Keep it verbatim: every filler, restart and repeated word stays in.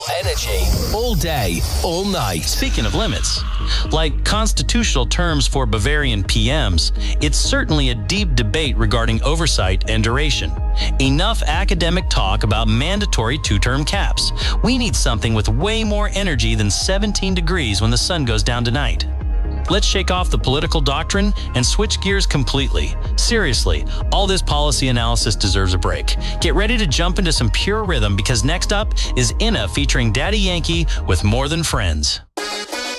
Energy. All day, all night. Speaking of limits, like constitutional terms for Bavarian P Ms, it's certainly a deep debate regarding oversight and duration. Enough academic talk about mandatory two-term caps. We need something with way more energy than seventeen degrees when the sun goes down tonight. Let's shake off the political doctrine and switch gears completely. Seriously, all this policy analysis deserves a break. Get ready to jump into some pure rhythm because next up is Inna featuring Daddy Yankee with More Than Friends.